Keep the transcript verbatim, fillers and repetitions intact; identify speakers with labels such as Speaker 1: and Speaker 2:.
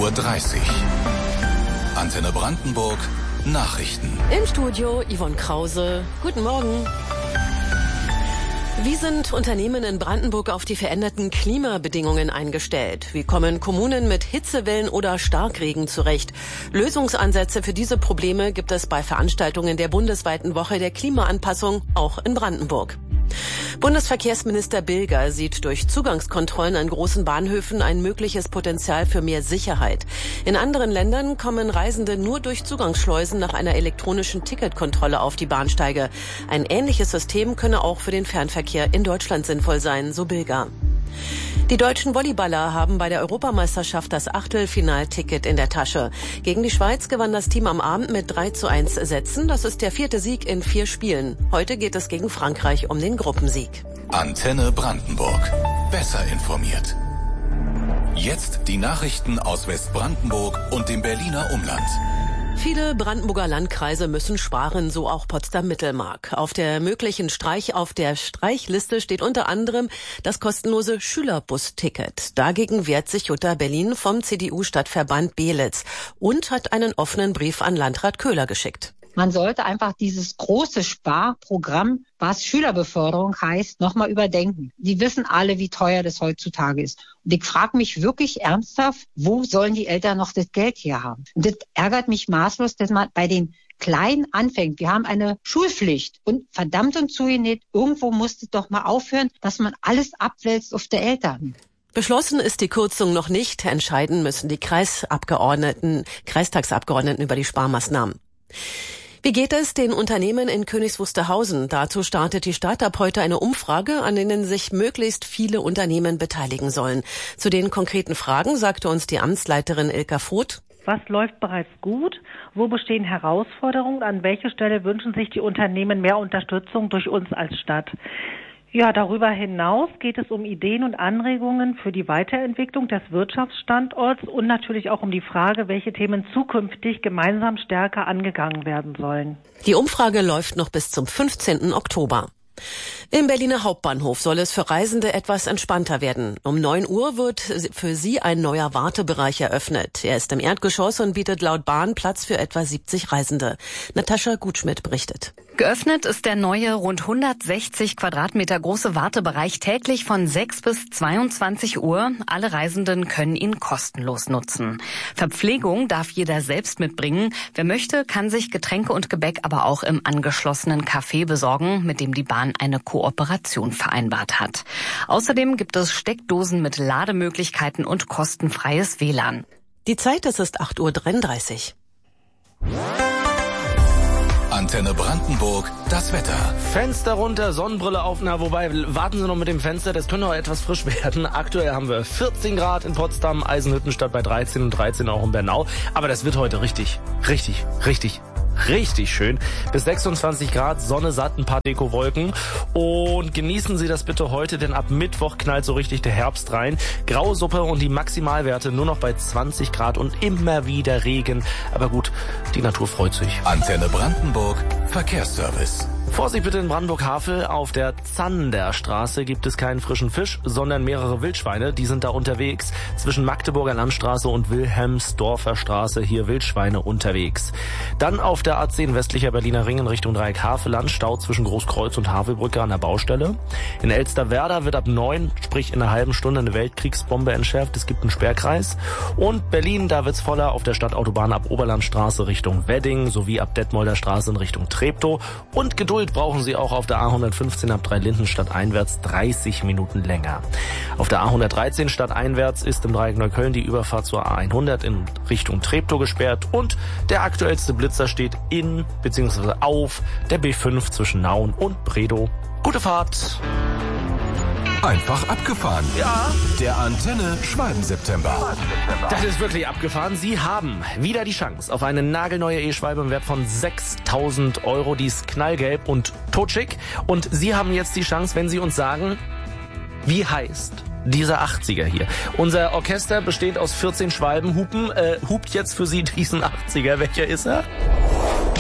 Speaker 1: Uhr dreißig. Antenne Brandenburg, Nachrichten.
Speaker 2: Im Studio Yvonne Krause. Guten Morgen. Wie sind Unternehmen in Brandenburg auf die veränderten Klimabedingungen eingestellt? Wie kommen Kommunen mit Hitzewellen oder Starkregen zurecht? Lösungsansätze für diese Probleme gibt es bei Veranstaltungen der bundesweiten Woche der Klimaanpassung, auch in Brandenburg. Bundesverkehrsminister Bilger sieht durch Zugangskontrollen an großen Bahnhöfen ein mögliches Potenzial für mehr Sicherheit. In anderen Ländern kommen Reisende nur durch Zugangsschleusen nach einer elektronischen Ticketkontrolle auf die Bahnsteige. Ein ähnliches System könne auch für den Fernverkehr in Deutschland sinnvoll sein, so Bilger. Die deutschen Volleyballer haben bei der Europameisterschaft das Achtelfinalticket in der Tasche. Gegen die Schweiz gewann das Team am Abend mit drei zu eins Sätzen. Das ist der vierte Sieg in vier Spielen. Heute geht es gegen Frankreich um den Gruppensieg.
Speaker 1: Antenne Brandenburg. Besser informiert. Jetzt die Nachrichten aus Westbrandenburg und dem Berliner Umland.
Speaker 2: Viele Brandenburger Landkreise müssen sparen, so auch Potsdam-Mittelmark. Auf der möglichen Streich auf der Streichliste steht unter anderem das kostenlose Schülerbus-Ticket. Dagegen wehrt sich Jutta Berlin vom C D U-Stadtverband Beelitz und hat einen offenen Brief an Landrat Köhler geschickt.
Speaker 3: Man sollte einfach dieses große Sparprogramm, was Schülerbeförderung heißt, nochmal überdenken. Die wissen alle, wie teuer das heutzutage ist. Und ich frage mich wirklich ernsthaft, wo sollen die Eltern noch das Geld her haben? Und das ärgert mich maßlos, dass man bei den Kleinen anfängt. Wir haben eine Schulpflicht und verdammt und zugenäht, irgendwo muss es doch mal aufhören, dass man alles abwälzt auf die Eltern.
Speaker 2: Beschlossen ist die Kürzung noch nicht. Entscheiden müssen die Kreisabgeordneten, Kreistagsabgeordneten über die Sparmaßnahmen. Wie geht es den Unternehmen in Königs Wusterhausen? Dazu startet die Stadt ab heute eine Umfrage, an denen sich möglichst viele Unternehmen beteiligen sollen. Zu den konkreten Fragen sagte uns die Amtsleiterin Ilka Voth.
Speaker 4: Was läuft bereits gut? Wo bestehen Herausforderungen? An welcher Stelle wünschen sich die Unternehmen mehr Unterstützung durch uns als Stadt? Ja, darüber hinaus geht es um Ideen und Anregungen für die Weiterentwicklung des Wirtschaftsstandorts und natürlich auch um die Frage, welche Themen zukünftig gemeinsam stärker angegangen werden sollen.
Speaker 2: Die Umfrage läuft noch bis zum fünfzehnten Oktober. Im Berliner Hauptbahnhof soll es für Reisende etwas entspannter werden. Um neun Uhr wird für sie ein neuer Wartebereich eröffnet. Er ist im Erdgeschoss und bietet laut Bahn Platz für etwa siebzig Reisende. Natascha Gutschmidt berichtet.
Speaker 5: Geöffnet ist der neue, rund hundertsechzig Quadratmeter große Wartebereich täglich von sechs bis zweiundzwanzig Uhr. Alle Reisenden können ihn kostenlos nutzen. Verpflegung darf jeder selbst mitbringen. Wer möchte, kann sich Getränke und Gebäck aber auch im angeschlossenen Café besorgen, mit dem die Bahn eine Kooperation vereinbart hat. Außerdem gibt es Steckdosen mit Lademöglichkeiten und kostenfreies W L A N.
Speaker 2: Die Zeit, das ist acht Uhr dreiunddreißig.
Speaker 1: Antenne Brandenburg, das Wetter.
Speaker 6: Fenster runter, Sonnenbrille auf. Na, wobei, warten Sie noch mit dem Fenster, das könnte auch etwas frisch werden. Aktuell haben wir vierzehn Grad in Potsdam, Eisenhüttenstadt bei dreizehn und dreizehn auch in Bernau. Aber das wird heute richtig, richtig, richtig, richtig schön. Bis sechsundzwanzig Grad, Sonne satt, ein paar Dekowolken. Und genießen Sie das bitte heute, denn ab Mittwoch knallt so richtig der Herbst rein. Grausuppe und die Maximalwerte nur noch bei zwanzig Grad und immer wieder Regen. Aber gut, die Natur freut sich.
Speaker 1: Antenne Brandenburg, Verkehrsservice.
Speaker 6: Vorsicht bitte in Brandenburg-Havel. Auf der Zanderstraße gibt es keinen frischen Fisch, sondern mehrere Wildschweine. Die sind da unterwegs. Zwischen Magdeburger Landstraße und Wilhelmsdorfer Straße hier Wildschweine unterwegs. Dann auf der A zehn westlicher Berliner Ring in Richtung Dreieck Havelland. Stau zwischen Großkreuz und Havelbrücke an der Baustelle. In Elsterwerda wird ab neun, sprich in einer halben Stunde, eine Weltkriegsbombe entschärft. Es gibt einen Sperrkreis. Und Berlin, da wird's voller auf der Stadtautobahn ab Oberlandstraße Richtung Wedding sowie ab Detmolder Straße in Richtung Treptow. Und Geduld brauchen Sie auch auf der A hundertfünfzehn ab Dreilindenstadt einwärts dreißig Minuten länger. Auf der A hundertdreizehn stadteinwärts ist im Dreieck Neukölln die Überfahrt zur A hundert in Richtung Treptow gesperrt und der aktuellste Blitzer steht in bzw. auf der B fünf zwischen Nauen und Bredow. Gute Fahrt!
Speaker 1: Einfach abgefahren.
Speaker 6: Ja.
Speaker 1: Der Antenne Schwalben-September.
Speaker 6: Das ist wirklich abgefahren. Sie haben wieder die Chance auf eine nagelneue E-Schwalbe im Wert von sechstausend Euro. Die ist knallgelb und totschick. Und Sie haben jetzt die Chance, wenn Sie uns sagen, wie heißt dieser achtziger hier. Unser Orchester besteht aus vierzehn Schwalbenhupen. Äh, hupt jetzt für Sie diesen achtziger. Welcher ist er?